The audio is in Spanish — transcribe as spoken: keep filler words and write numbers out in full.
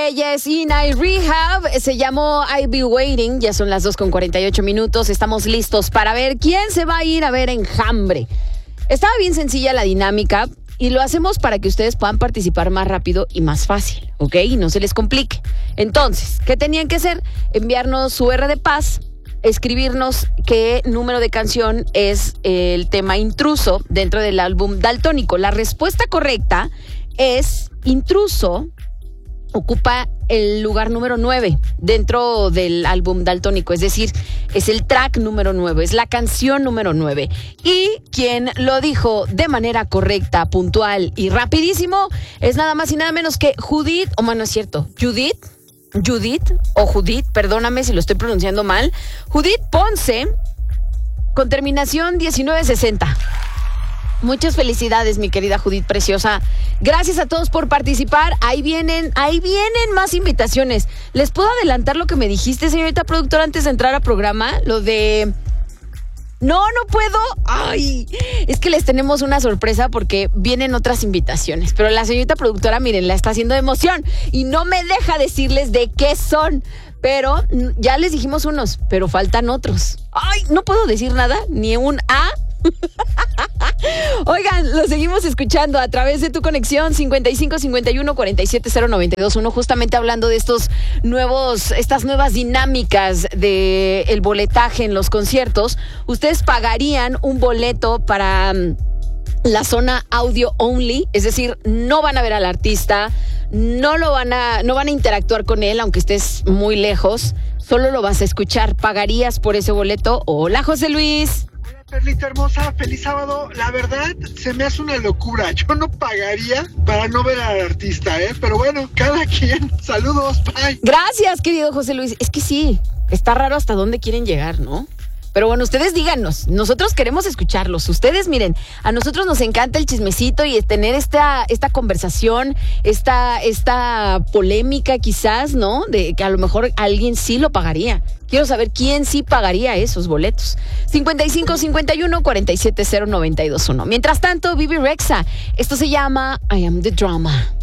ella es Inai Rehab, se llamó I'll Be Waiting, ya son las dos con cuarenta y ocho minutos, estamos listos para ver quién se va a ir a ver Enjambre. Estaba bien sencilla la dinámica y lo hacemos para que ustedes puedan participar más rápido y más fácil, ¿ok? Y no se les complique. Entonces, ¿qué tenían que hacer? Enviarnos su R de paz, escribirnos qué número de canción es el tema Intruso dentro del álbum Daltónico. La respuesta correcta es Intruso. Ocupa el lugar número nueve dentro del álbum Daltónico, es decir, es el track número nueve, es la canción número nueve. Y quien lo dijo de manera correcta, puntual y rapidísimo es nada más y nada menos que Judith, o bueno, no es cierto, Judith, Judith o Judith, perdóname si lo estoy pronunciando mal, Judith Ponce, con terminación diecinueve sesenta. Muchas felicidades, mi querida Judith preciosa. Gracias a todos por participar. Ahí vienen, ahí vienen más invitaciones. ¿Les puedo adelantar lo que me dijiste, señorita productora, antes de entrar al programa? Lo de... No, no puedo. Ay, es que les tenemos una sorpresa porque vienen otras invitaciones. Pero la señorita productora, miren, la está haciendo de emoción y no me deja decirles de qué son. Pero ya les dijimos unos, pero faltan otros. Ay, no puedo decir nada, ni un A. Oigan, lo seguimos escuchando a través de tu conexión cincuenta y cinco cincuenta y uno cuarenta y siete cero noventa y dos uno, justamente hablando de estos nuevos, estas nuevas dinámicas de el boletaje en los conciertos. Ustedes pagarían un boleto para um, la zona audio only, es decir, no van a ver al artista, no lo van a, no van a interactuar con él, aunque estés muy lejos, solo lo vas a escuchar. ¿Pagarías por ese boleto? Hola, José Luis. Perlita hermosa, feliz sábado. La verdad, se me hace una locura. Yo no pagaría para no ver al artista, ¿eh? Pero bueno, cada quien. Saludos, bye. Gracias, querido José Luis. Es que sí, está raro hasta dónde quieren llegar, ¿no? Pero bueno, ustedes díganos, nosotros queremos escucharlos. Ustedes, miren, a nosotros nos encanta el chismecito y tener esta, esta conversación, esta, esta polémica quizás, ¿no? De que a lo mejor alguien sí lo pagaría. Quiero saber quién sí pagaría esos boletos. cincuenta y cinco cincuenta y uno cuarenta y siete cero noventa y dos uno. Mientras tanto, Vivi Rexa, esto se llama I Am The Drama.